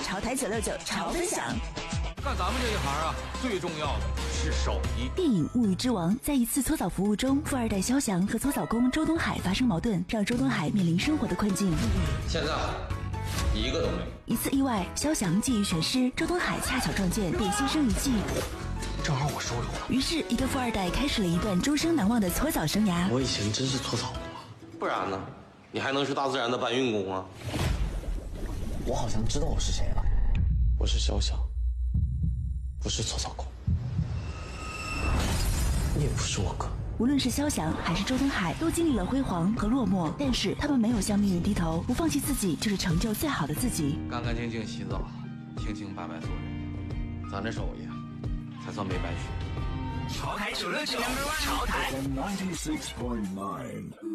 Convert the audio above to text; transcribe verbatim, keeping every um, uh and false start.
潮台九六九潮分享。 干咱们这一行啊，最重要的是手艺。 电影《物欲之王》在一次搓澡服务中，富二代肖翔和搓澡工周东海发生矛盾，让周东海面临生活的困境。 现在一个都没有。 一次意外，肖翔技艺全失，周东海恰巧撞见，便牺牲一计。 正好我手里有。 于是，一个富二代开始了一段终生难忘的搓澡生涯。 我以前真是搓澡工啊，不然呢？你还能是大自然的搬运工啊？我好像知道我是谁了，我是肖翔，不是搓澡工，你也不是我哥。 无论是肖翔还是周东海，都经历了辉煌和落寞，但是他们没有向命运低头，不放弃自己，就是成就最好的自己。 干干净净洗澡，清清白白做人，咱这手艺才算没白学。 潮台九六九，潮台。